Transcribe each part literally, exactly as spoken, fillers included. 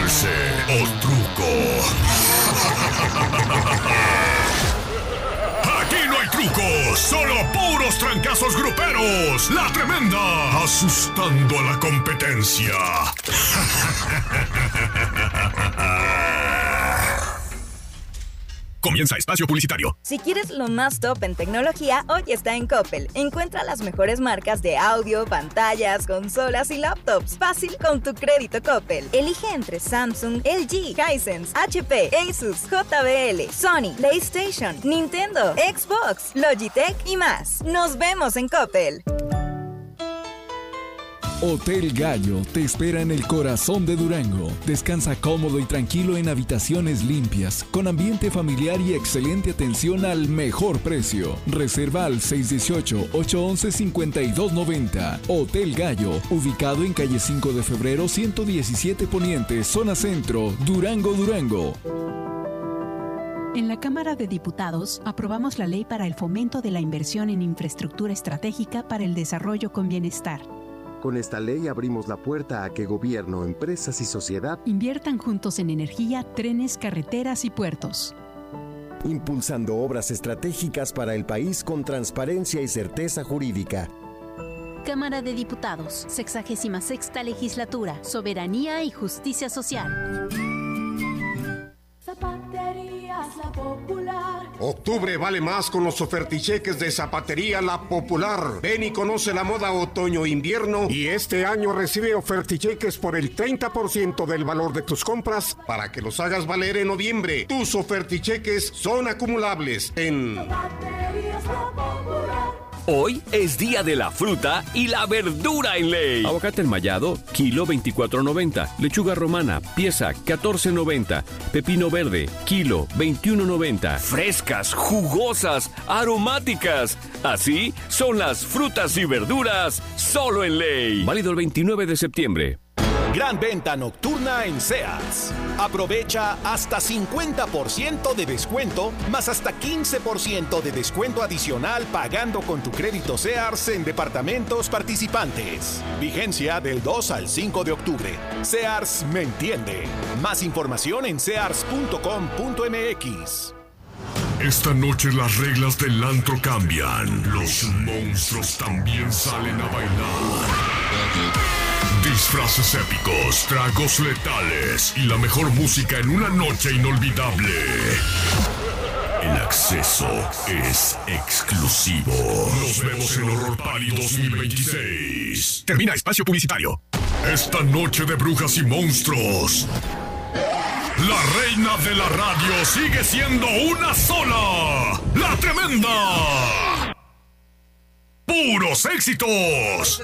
F C o truco. Aquí no hay trucos, solo puros trancazos gruperos. La Tremenda, asustando a la competencia. Comienza espacio publicitario. Si quieres lo más top en tecnología, hoy está en Coppel. Encuentra las mejores marcas de audio, pantallas, consolas y laptops. Fácil con tu crédito Coppel. Elige entre Samsung, L G, Hisense, H P, Asus, J B L, Sony, PlayStation, Nintendo, Xbox, Logitech y más. Nos vemos en Coppel. Hotel Gallo te espera en el corazón de Durango. Descansa cómodo y tranquilo en habitaciones limpias, con ambiente familiar y excelente atención al mejor precio. Reserva al seis uno ocho, ocho uno uno, cinco dos nueve cero. Hotel Gallo, ubicado en calle cinco de febrero ciento diecisiete Poniente, zona centro, Durango, Durango. En la Cámara de Diputados aprobamos la ley para el fomento de la inversión en infraestructura estratégica para el desarrollo con bienestar. Con esta ley abrimos la puerta a que gobierno, empresas y sociedad inviertan juntos en energía, trenes, carreteras y puertos, impulsando obras estratégicas para el país con transparencia y certeza jurídica. Cámara de Diputados, sexagésima sexta legislatura, soberanía y justicia social. Zapaterías La Popular. Octubre vale más con los oferticheques de Zapatería La Popular. Ven y conoce la moda otoño-invierno y este año recibe oferticheques por el treinta por ciento del valor de tus compras para que los hagas valer en noviembre. Tus oferticheques son acumulables en Zapaterías La Popular. Hoy es día de la fruta y la verdura en ley. Aguacate enmayado, kilo veinticuatro noventa. Lechuga romana, pieza catorce noventa. Pepino verde, kilo veintiuno noventa. Frescas, jugosas, aromáticas. Así son las frutas y verduras solo en ley. Válido el veintinueve de septiembre. Gran venta nocturna en Sears. Aprovecha hasta cincuenta por ciento de descuento, más hasta quince por ciento de descuento adicional pagando con tu crédito Sears en departamentos participantes. Vigencia del dos al cinco de octubre. Sears me entiende. Más información en sears punto com punto m x. Esta noche las reglas del antro cambian. Los monstruos también salen a bailar. Disfraces épicos, tragos letales y la mejor música en una noche inolvidable. El acceso es exclusivo. Nos vemos en Horror Party dos mil veintiséis. Termina espacio publicitario. Esta noche de brujas y monstruos, la reina de la radio sigue siendo una sola. ¡La Tremenda! ¡Puros éxitos!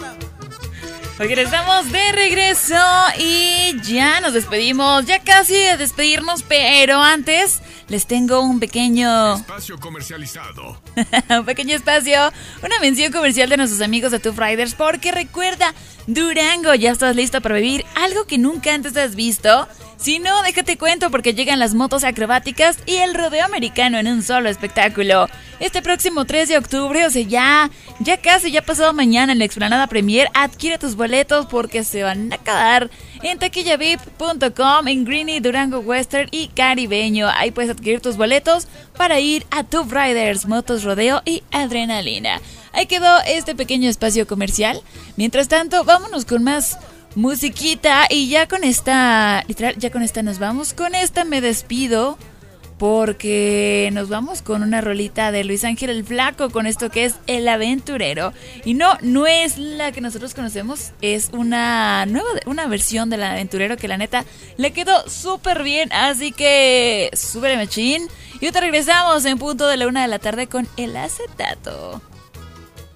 Oigan, estamos de regreso y ya nos despedimos, ya casi de despedirnos, pero antes les tengo un pequeño... Espacio comercializado. un pequeño espacio, una mención comercial de nuestros amigos de Tough Riders, porque recuerda, Durango, ya estás listo para vivir algo que nunca antes has visto. Si no, déjate cuento porque llegan las motos acrobáticas y el rodeo americano en un solo espectáculo. Este próximo tres de octubre, o sea, ya, ya casi, ya pasado mañana en la Explanada Premier, adquiere tus boletos porque se van a acabar en taquilla v i p punto com, en Greeny, Durango Western y Caribeño. Ahí puedes adquirir tus boletos para ir a Tough Riders, motos, rodeo y adrenalina. Ahí quedó este pequeño espacio comercial. Mientras tanto, vámonos con más musiquita y ya con esta, literal, ya con esta nos vamos. Con esta me despido porque nos vamos con una rolita de Luis Ángel el Flaco, con esto que es El Aventurero. Y no, no es la que nosotros conocemos, es una nueva, una versión del Aventurero que la neta le quedó súper bien. Así que súbele machín y ahorita regresamos en punto de la una de la tarde con El Acetato.